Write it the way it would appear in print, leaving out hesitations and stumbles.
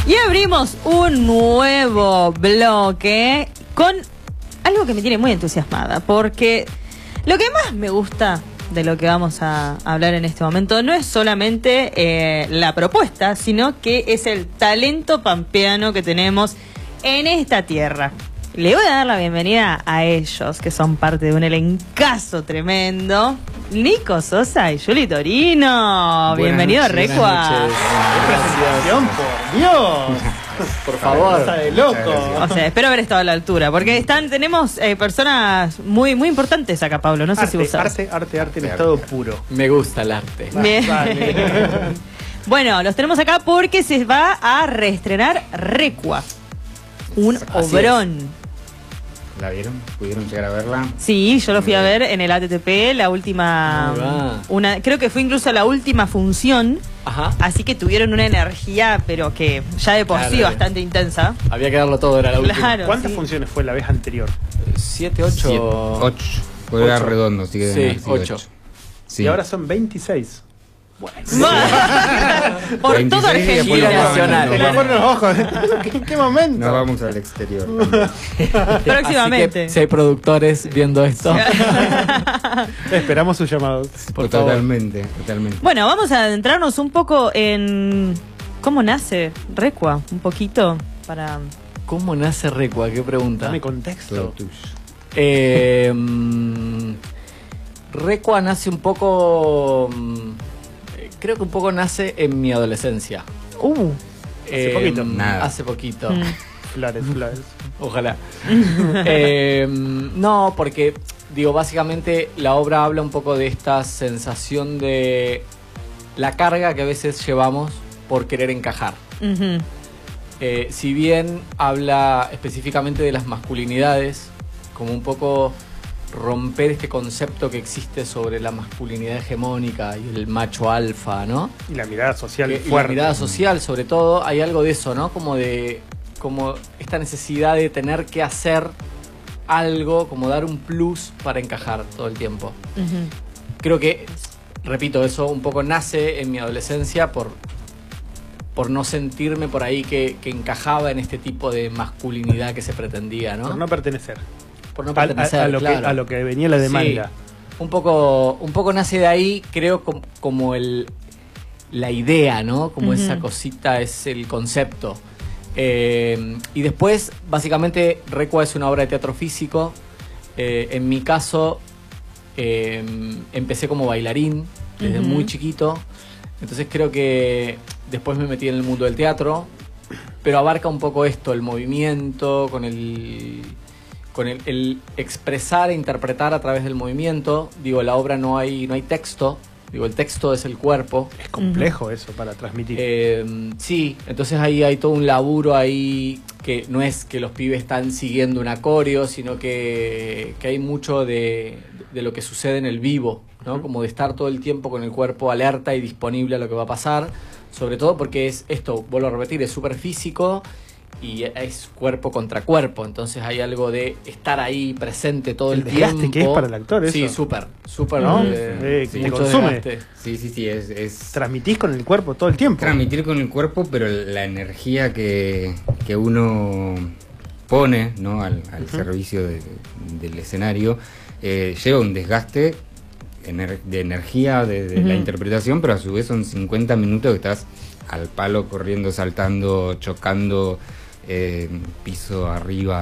Y abrimos un nuevo bloque con algo que me tiene muy entusiasmada, porque lo que más me gusta de lo que vamos a hablar en este momento no es solamente la propuesta, sino que es el talento pampeano que tenemos en esta tierra. Le voy a dar la bienvenida a ellos, que son parte de un elencazo tremendo. Nico Sosa y Juli Torino. Bienvenido a Recua. ¡Qué presentación, por Dios! Por favor. Cosa de loco. O sea, espero haber estado a la altura, porque tenemos personas muy importantes acá, Pablo. No sé si vos sabés. Arte en estado puro. Me gusta el arte. Bien. Vale. Bueno, los tenemos acá porque se va a reestrenar Recua. Un Así obrón. ¿La vieron? ¿Pudieron llegar a verla? Sí, yo lo fui a ver en el ATTP, la última, Ahí va. creo que fue incluso la última función, Ajá. así que tuvieron una energía, pero que ya de por sí Claro. bastante intensa. Había que darlo todo, era la última. Claro. ¿Cuántas sí. funciones fue la vez anterior? 7, 8. 8. Juega Ocho. redondo, así que Sí, deben haber sido 8. Sí. Y ahora son 26. Por 26 toda y después Argentina. nos vamos- Nacional. Se nos me vamos- ponen los ojos. ¿En qué momento? Nos vamos al exterior. Próximamente. Así que, si hay productores viendo esto, Esperamos sus llamados. por favor. Totalmente. Bueno, vamos a adentrarnos un poco en cómo nace Recua, un poquito para... ¿Cómo nace Recua? ¿Qué pregunta? Dame Todo contexto. tuyo. Recua nace un poco... creo que un poco nace en mi adolescencia. Hace poquito. Nada. Hace poquito. Flores. Ojalá. No, porque, digo, básicamente la obra habla un poco de esta sensación de la carga que a veces llevamos por querer encajar. Ujú. Si bien habla específicamente de las masculinidades, como un poco romper este concepto que existe sobre la masculinidad hegemónica y el macho alfa, ¿no? Y la mirada social Y la fuerte. mirada social, sobre todo, hay algo de eso, ¿no? Como esta necesidad de tener que hacer algo, como dar un plus para encajar todo el tiempo. Ujú. Creo que, repito, eso un poco nace en mi adolescencia por no sentirme por ahí que encajaba en este tipo de masculinidad que se pretendía, ¿no? Por no pertenecer. Por no A pertenecer, lo claro. a lo que venía la demanda. Sí. Un poco nace de ahí, creo, como la idea, ¿no? Como Ujú. esa cosita es el concepto. Y después, básicamente, Recua es una obra de teatro físico. En mi caso, empecé como bailarín desde Ujú. muy chiquito. Entonces creo que después me metí en el mundo del teatro, pero abarca un poco esto, el movimiento, con el expresar e interpretar a través del movimiento. Digo, en la obra no hay texto, digo, el texto es el cuerpo. Es complejo eso para transmitir. Sí, entonces ahí hay todo un laburo ahí que no es que los pibes están siguiendo un coreo, sino que hay mucho de lo que sucede en el vivo, ¿no? Como de estar todo el tiempo con el cuerpo alerta y disponible a lo que va a pasar, sobre todo porque es esto, vuelvo a repetir, es súper físico y es cuerpo contra cuerpo, entonces hay algo de estar ahí presente todo el, El desgaste tiempo. que es para el actor, eso. Sí, súper, ¿No? te Te consume. Sí, es Transmitís con el cuerpo todo el tiempo. transmitir con el cuerpo, pero la energía que uno pone, ¿no? al servicio del escenario, lleva un desgaste de energía de la interpretación, pero a su vez son 50 minutos que estás al palo, corriendo, saltando, chocando, piso arriba,